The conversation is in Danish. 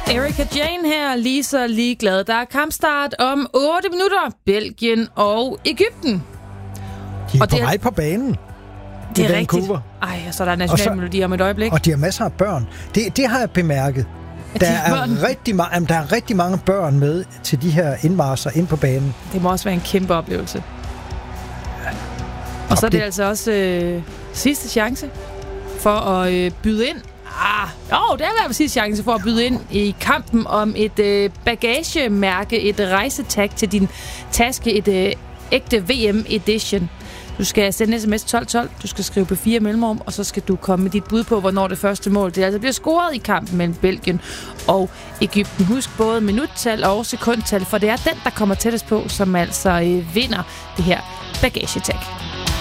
Erika Jane her, lige så ligeglad. Der er kampstart om 8 minutter. Belgien og Egypten. De er på vej på banen. Det er rigtigt. Ej, så er der nationalmelodi om et øjeblik. Og de har masser af børn. Det har jeg bemærket. Der er rigtig mange børn med til de her indmarser ind på banen. Det må også være en kæmpe oplevelse. Og så er det altså også sidste chance for at byde ind. Det er vel sidste chance for at byde ind i kampen om et bagagemærke, et rejsetag til din taske, et ægte VM Edition. Du skal sende sms 1212, du skal skrive på 4 mellemrum, og så skal du komme med dit bud på, hvornår det første mål det altså bliver scoret i kampen mellem Belgien og Egypten. Husk både minuttal og sekundtal, for det er den, der kommer tættest på, som altså vinder det her bagagetag.